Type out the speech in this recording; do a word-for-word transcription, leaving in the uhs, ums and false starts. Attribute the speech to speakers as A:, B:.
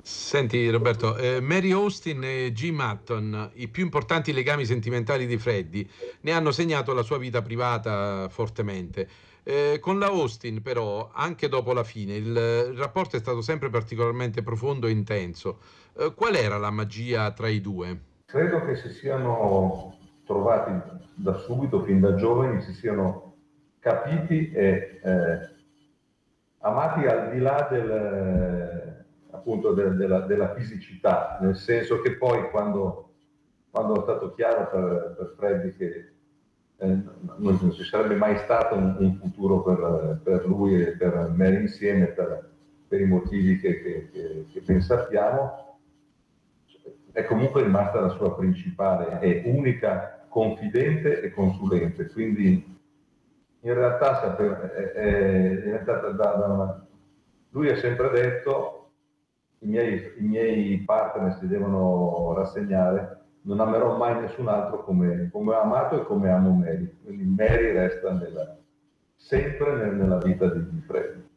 A: Senti Roberto, eh, Mary Austin e Jim Hutton, i più importanti legami sentimentali di Freddie, ne hanno segnato la sua vita privata fortemente. Eh, con la Austin, però, anche dopo la fine, il, il rapporto è stato sempre particolarmente profondo e intenso. Eh, qual era la magia tra i due?
B: Credo che si siano trovati da subito, fin da giovani, si siano capiti e eh, amati al di là del, eh, appunto del- della, della fisicità, nel senso che poi quando, quando è stato chiaro per, per Freddy che eh, non, non ci sarebbe mai stato un, un futuro per, per lui e per Mary insieme, per, per i motivi che, che, che, che ben sappiamo, è comunque rimasta la sua principale e unica confidente e consulente, quindi in realtà sape- è, è diventata da, da una... Lui ha sempre detto i miei, i miei partner si devono rassegnare, non amerò mai nessun altro come, come ho amato e come amo Mary, quindi Mary resta nella, sempre nel- nella vita di, di Freddy.